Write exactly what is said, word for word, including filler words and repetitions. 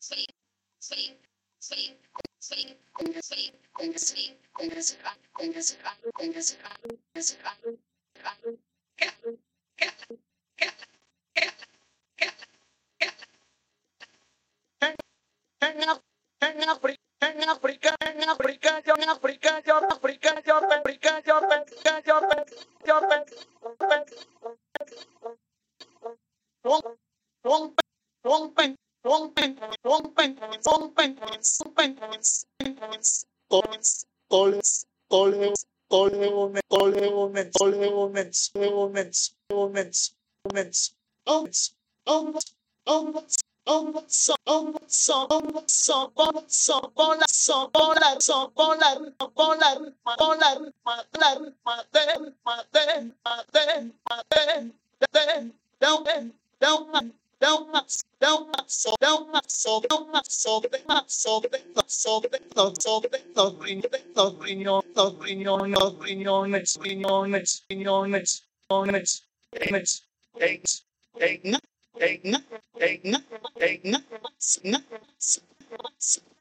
En África, en África, en África, en África, yo en África, yo en África, yo en África, yo en África, yo en África, yo en África, rompen, rompen, rompen, rompen, rompen, rompen, coles, coles, coleos, coleones, coleones, coleones, coleones, coleones, coleones, omens, omens, omens. Oh, so, oh, so, oh, so, oh, so, volar, so, volar, so, volar, volar, volar, matar, matar, matar, matar, matar, matar, don't, don't, don't, don't, so, don't, so, don't, so, don't, so, don't, so, don't, so, don't, bring, don't, bring your, don't, bring your, don't, bring your next, bring your next, bring your next, your next, next, eggs, egg, egg, egg, egg, egg,